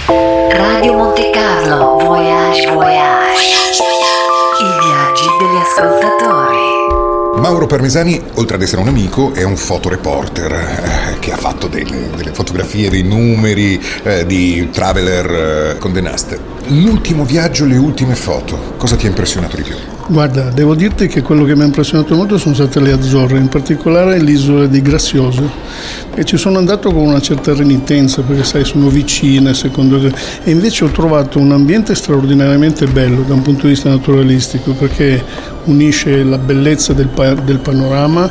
Radio Monte Carlo, Voyage Voyage. I viaggi degli ascoltatori. Mauro Parmesani, oltre ad essere un amico, è un fotoreporter che ha fatto delle fotografie, dei numeri di Traveler Condé Nast. L'ultimo viaggio, le ultime foto, cosa ti ha impressionato di più? Guarda, devo dirti che quello che mi ha impressionato molto sono state le Azzorre, in particolare l'isola di Grazioso, e ci sono andato con una certa renitenza perché sai, sono vicine, e invece ho trovato un ambiente straordinariamente bello da un punto di vista naturalistico, perché unisce la bellezza del panorama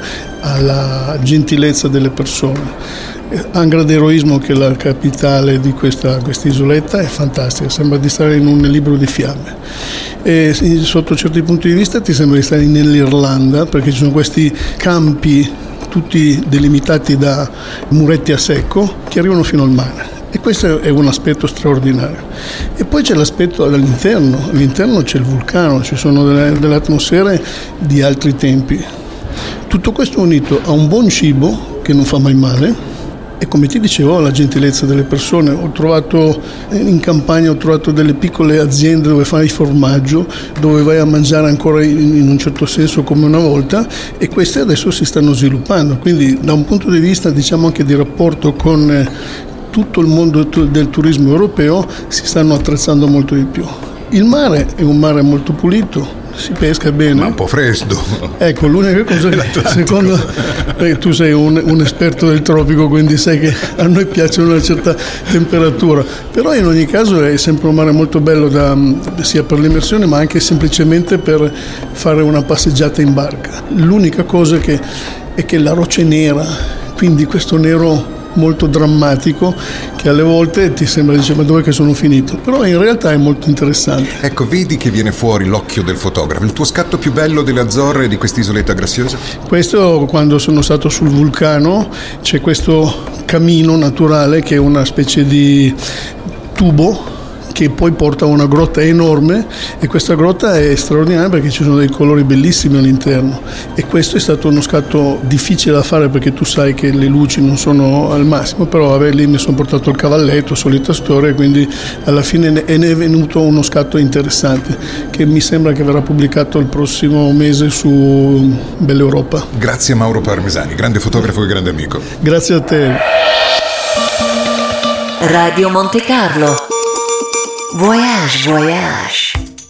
alla gentilezza delle persone. Angra d'Eroismo, che è la capitale di questa isoletta, è fantastica, sembra di stare in un libro di fiamme, e sotto certi punti di vista ti sembra di stare nell'Irlanda, perché ci sono questi campi tutti delimitati da muretti a secco che arrivano fino al mare, e questo è un aspetto straordinario. E poi c'è l'aspetto all'interno c'è il vulcano, ci sono delle atmosfere di altri tempi. Tutto questo unito a un buon cibo che non fa mai male, e come ti dicevo, la gentilezza delle persone. Ho trovato in campagna delle piccole aziende dove fai formaggio, dove vai a mangiare ancora in un certo senso come una volta, e queste adesso si stanno sviluppando. Quindi da un punto di vista, diciamo, anche di rapporto con tutto il mondo del turismo europeo, si stanno attrezzando molto di più. Il mare è un mare molto pulito, si pesca bene, ma un po' freddo. Ecco, l'unica cosa che secondo perché tu sei un esperto del tropico, quindi sai che a noi piace una certa temperatura, però in ogni caso è sempre un mare molto bello sia per l'immersione ma anche semplicemente per fare una passeggiata in barca. L'unica cosa è che la roccia è nera, quindi questo nero molto drammatico che alle volte ti sembra, dice, ma dov'è che sono finito? Però in realtà è molto interessante. Ecco, vedi che viene fuori l'occhio del fotografo. Il tuo scatto più bello delle Azzorre e di quest'isoletta graziosa? Questo, quando sono stato sul vulcano, c'è questo camino naturale che è una specie di tubo che poi porta a una grotta enorme, e questa grotta è straordinaria perché ci sono dei colori bellissimi all'interno, e questo è stato uno scatto difficile da fare perché tu sai che le luci non sono al massimo, però lì mi sono portato il cavalletto, solita storia, quindi alla fine ne è venuto uno scatto interessante che mi sembra che verrà pubblicato il prossimo mese su Bella Europa. Grazie Mauro Parmesani, grande fotografo e grande amico. Grazie a te. Radio Monte Carlo, Voyage Voyage.